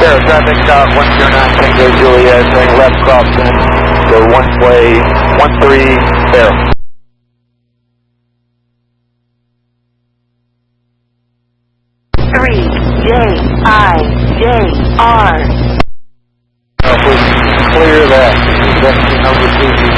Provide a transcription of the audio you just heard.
There, traffic 109 Tango Juliet, saying left crossing, go one way, 13, there. J-I-J-R. Please clear that. That's number 2.